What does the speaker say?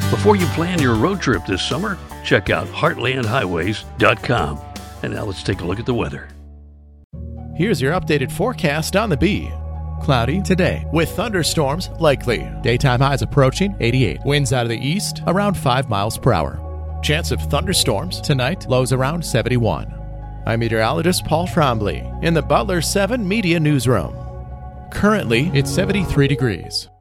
Before you plan your road trip this summer, check out heartlandhighways.com. And now let's take a look at the weather. Here's your updated forecast on the B. Cloudy today with thunderstorms likely. Daytime highs approaching 88. Winds out of the east around 5 miles per hour. Chance of thunderstorms tonight, lows around 71. I'm meteorologist Paul Trombley in the Butler 7 Media Newsroom. Currently, it's 73 degrees.